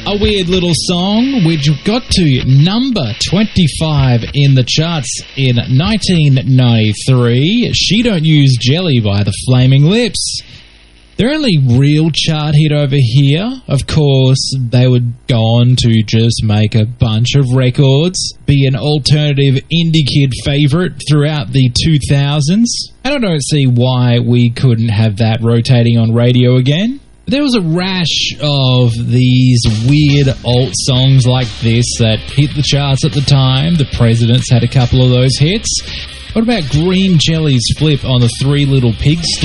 A weird little song which got to number 25 in the charts in 1993. She Don't Use Jelly by the Flaming Lips. Their only real chart hit over here, of course, they would go on to just make a bunch of records, be an alternative indie kid favourite throughout the 2000s, and I don't see why we couldn't have that rotating on radio again. There was a rash of these weird alt songs like this that hit the charts at the time. The Presidents had a couple of those hits. What about Green Jelly's flip on the Three Little Pigs